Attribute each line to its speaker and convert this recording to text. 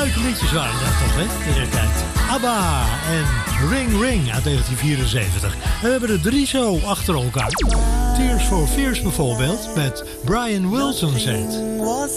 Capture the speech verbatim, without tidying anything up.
Speaker 1: Leuke liedjes waren dat toch, hè? In de tijd. ABBA en Ring Ring uit negentien vierenzeventig. En we hebben er drie zo achter elkaar. Tears for Fears bijvoorbeeld met Brian Wilson zet.